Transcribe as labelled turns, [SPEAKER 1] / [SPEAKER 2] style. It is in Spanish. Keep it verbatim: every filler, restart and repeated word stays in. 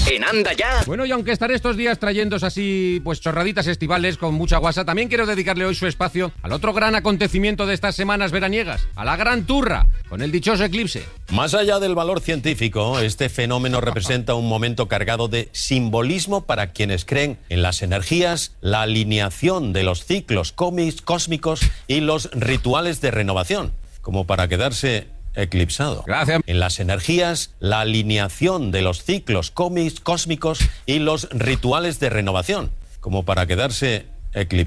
[SPEAKER 1] En Anda Ya.
[SPEAKER 2] Bueno, y aunque estaré estos días trayéndose así, pues chorraditas estivales con mucha guasa, también quiero dedicarle hoy su espacio al otro gran acontecimiento de estas semanas veraniegas, a la Gran Turra, con el dichoso eclipse.
[SPEAKER 3] Más allá del valor científico, este fenómeno representa un momento cargado de simbolismo para quienes creen en las energías, la alineación de los ciclos cósmicos y los rituales de renovación, como para quedarse eclipsado.
[SPEAKER 2] Gracias.
[SPEAKER 3] En las energías, la alineación de los ciclos cósmicos y los rituales de renovación, como para quedarse eclipsado.